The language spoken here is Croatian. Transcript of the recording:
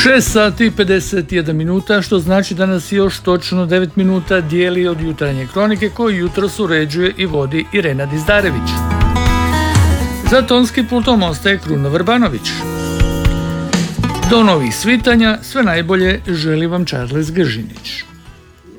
6 sati i 51 minuta, što znači da nas još točno 9 minuta dijeli od jutarnje kronike koju jutros uređuje i vodi Irena Dizdarević. Za tonskim pultom ostaje Kruno Vrbanović. Do novih svitanja, sve najbolje želi vam Charles Gržinić.